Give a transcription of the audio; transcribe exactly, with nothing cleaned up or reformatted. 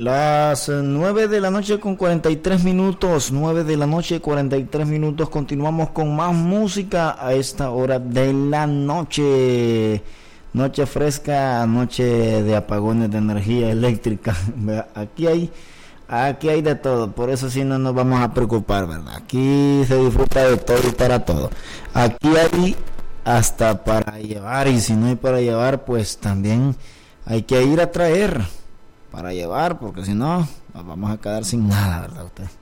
Las nueve de la noche con cuarenta y tres minutos, nueve de la noche cuarenta y tres minutos, continuamos con más música a esta hora de la noche, noche fresca, noche de apagones de energía eléctrica. Aquí hay, aquí hay de todo, por eso sí no nos vamos a preocupar, ¿verdad? Aquí se disfruta de todo y para todo. Aquí hay hasta para llevar, y si no hay para llevar, pues también hay que ir a traer para llevar, porque si no nos vamos a quedar sin nada, ¿verdad usted?